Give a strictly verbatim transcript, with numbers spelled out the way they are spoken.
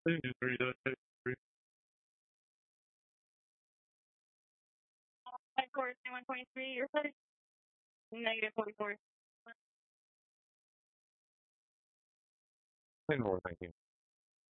three, three. Five four one point three. Your flight negative forty four. Ten more, thank you.